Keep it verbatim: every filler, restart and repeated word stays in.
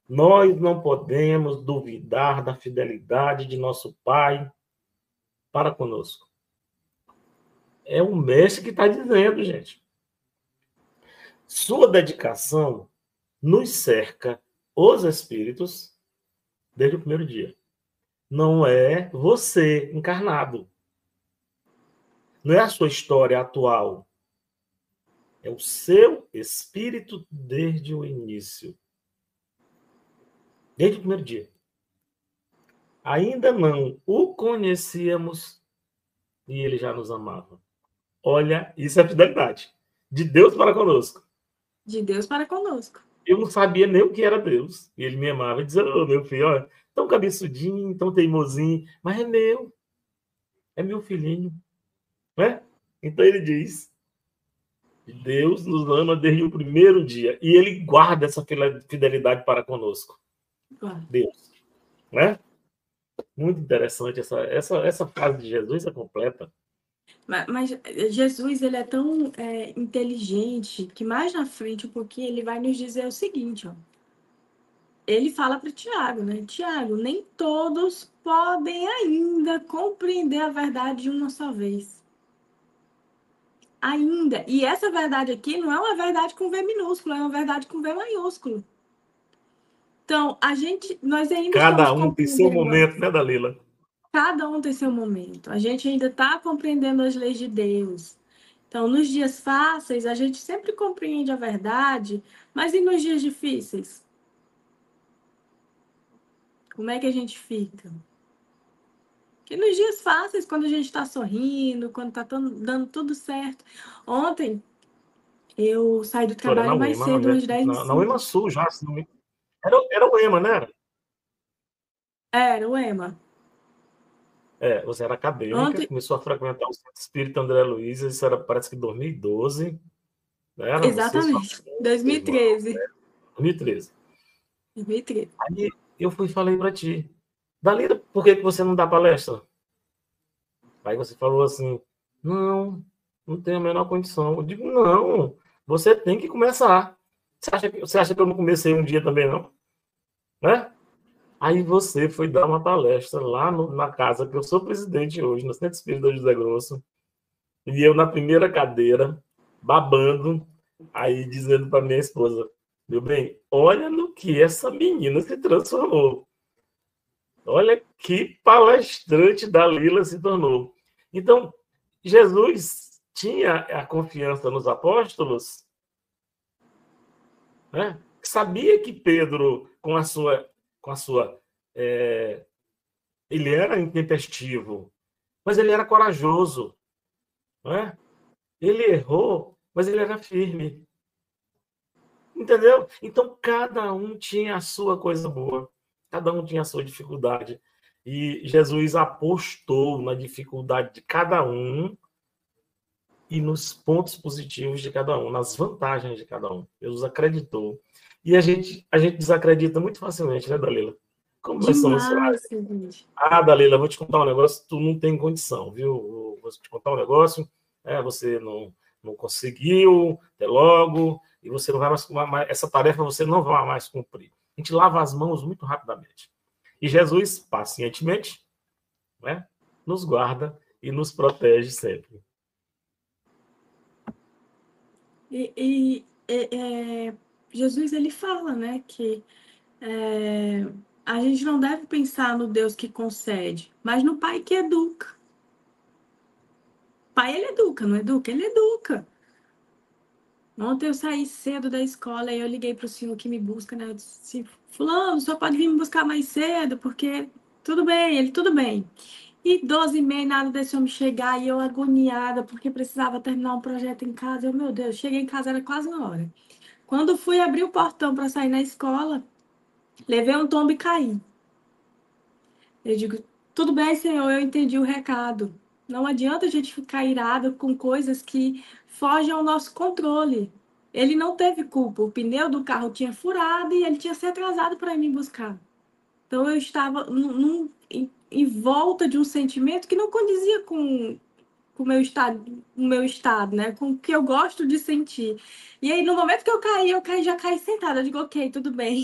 Nós não podemos duvidar da fidelidade de nosso Pai para conosco. É o mestre que está dizendo, gente. Sua dedicação nos cerca os espíritos desde o primeiro dia. Não é você encarnado. Não é a sua história atual. É o seu espírito desde o início. Desde o primeiro dia. Ainda não o conhecíamos e ele já nos amava. Olha, isso é fidelidade. De Deus para conosco. De Deus para conosco. Eu não sabia nem o que era Deus. E ele me amava e dizia, oh, meu filho, olha, tão cabeçudinho, tão teimosinho, mas é meu. É meu filhinho. Né? Então ele diz, Deus nos ama desde o primeiro dia. E ele guarda essa fidelidade para conosco. Claro. Deus. Né? Muito interessante. Essa, essa, essa frase de Jesus é completa. Mas, mas Jesus, ele é tão é, inteligente que mais na frente um pouquinho ele vai nos dizer o seguinte, ó. Ele fala para Tiago, né? Tiago, nem todos podem ainda compreender a verdade de uma só vez. Ainda. E essa verdade aqui não é uma verdade com V minúsculo, é uma verdade com V maiúsculo. Então, a gente, nós ainda Cada estamos um tem seu compreendendo... momento, né, Dalila? Cada um tem seu momento. A gente ainda está compreendendo as leis de Deus. Então, nos dias fáceis, a gente sempre compreende a verdade, mas e nos dias difíceis? Como é que a gente fica? Porque nos dias fáceis, quando a gente está sorrindo, quando está dando tudo certo. Ontem, eu saí do Era na trabalho mais UEMA, cedo, umas dez e na, na cinco. UEMA Sul já. Se não me... era, era o EMA, né? Era o EMA. É, você era acadêmica, Ontem, começou a frequentar o Centro Espírita André Luiz, isso era, parece que dois mil e doze, né? Era você e sua exatamente, mãe, seu irmão, dois mil e treze. né? dois mil e treze. dois mil e treze. Aí eu fui e falei para ti, Dalila, por que, que você não dá palestra? Aí você falou assim, não, não tenho a menor condição. Eu digo, não, você tem que começar. Você acha que, você acha que eu não comecei um dia também, não? Né? Aí você foi dar uma palestra lá no, na casa, que eu sou presidente hoje, no Centro Espírita José Grosso, e eu na primeira cadeira, babando, aí dizendo para minha esposa, meu bem, olha no que essa menina se transformou. Olha que palestrante Dalila se tornou. Então, Jesus tinha a confiança nos apóstolos, né? Sabia que Pedro, com a sua, com a sua é, ele era intempestivo, mas ele era corajoso, né? Ele errou, mas ele era firme, entendeu? Então cada um tinha a sua coisa boa, cada um tinha a sua dificuldade, e Jesus apostou na dificuldade de cada um e nos pontos positivos de cada um, nas vantagens de cada um. Jesus acreditou. E a gente, a gente desacredita muito facilmente, né, Dalila? Como nós somos. Demais, gente. Ah, Dalila, vou te contar um negócio, tu não tem condição, viu? Vou te contar um negócio, é, você não, não conseguiu, até logo, e você não vai mais, essa tarefa você não vai mais cumprir. A gente lava as mãos muito rapidamente. E Jesus, pacientemente, né, nos guarda e nos protege sempre. E, e é, Jesus, ele fala, né, que é, a gente não deve pensar no Deus que concede, mas no Pai que educa. Pai, ele educa, não educa? Ele educa. Ontem eu saí cedo da escola e eu liguei para o senhor que me busca, né? Eu disse, fulano, o senhor pode vir me buscar mais cedo, porque tudo bem, ele, tudo bem. E doze e meia, nada desse homem chegar, e eu agoniada, porque precisava terminar um projeto em casa. Eu, meu Deus, cheguei em casa, era quase uma hora. Quando fui abrir o portão para sair na escola, levei um tombo e caí. Eu digo, tudo bem, senhor, eu entendi o recado. Não adianta a gente ficar irado com coisas que fogem ao nosso controle. Ele não teve culpa. O pneu do carro tinha furado e ele tinha se atrasado para me buscar. Então eu estava num, num, em, em volta de um sentimento que não condizia com com o meu estado, o meu estado, né? Com o que eu gosto de sentir. E aí, no momento que eu caí, eu caí, já caí sentada. Eu digo, ok, tudo bem.